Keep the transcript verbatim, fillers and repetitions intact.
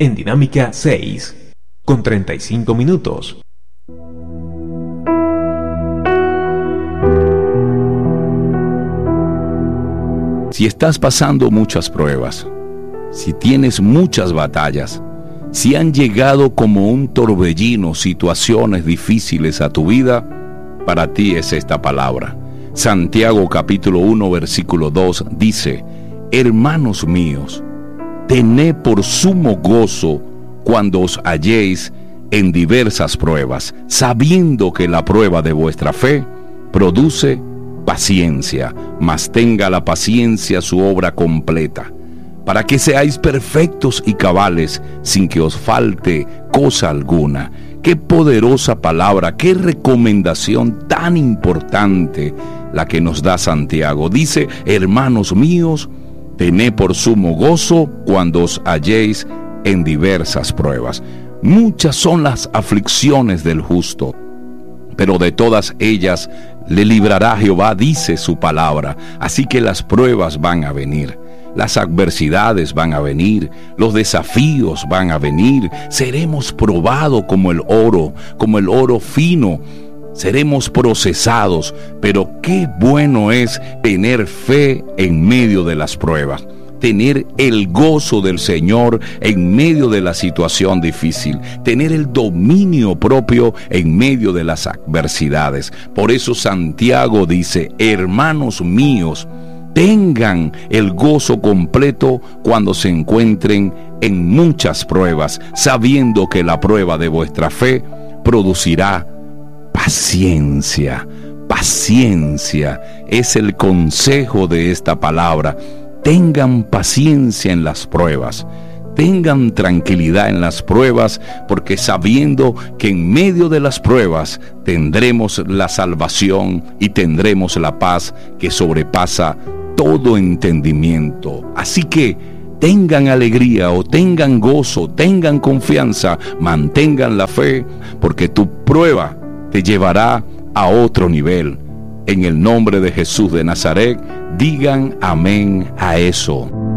en Dinámica seis, con treinta y cinco minutos. Si estás pasando muchas pruebas, si tienes muchas batallas, si han llegado como un torbellino situaciones difíciles a tu vida, para ti es esta palabra. Santiago capítulo uno versículo dos dice: hermanos míos, tened por sumo gozo cuando os halléis en diversas pruebas, sabiendo que la prueba de vuestra fe produce paciencia, mas tenga la paciencia su obra completa, para que seáis perfectos y cabales, sin que os falte cosa alguna. Qué poderosa palabra, qué recomendación tan importante la que nos da Santiago. Dice: hermanos míos, tened por sumo gozo cuando os halléis en diversas pruebas. Muchas son las aflicciones del justo, pero de todas ellas le librará Jehová, dice su palabra. Así que las pruebas van a venir, las adversidades van a venir, los desafíos van a venir. Seremos probados como el oro, como el oro fino. Seremos procesados, pero qué bueno es tener fe en medio de las pruebas. Tener el gozo del Señor en medio de la situación difícil, tener el dominio propio en medio de las adversidades. Por eso Santiago dice: hermanos míos, tengan el gozo completo cuando se encuentren en muchas pruebas, sabiendo que la prueba de vuestra fe producirá paciencia. Paciencia es el consejo de esta palabra. Tengan paciencia en las pruebas, tengan tranquilidad en las pruebas, porque sabiendo que en medio de las pruebas tendremos la salvación y tendremos la paz que sobrepasa todo entendimiento. Así que tengan alegría o tengan gozo, tengan confianza, mantengan la fe, porque tu prueba te llevará a otro nivel. En el nombre de Jesús de Nazaret, digan amén a eso.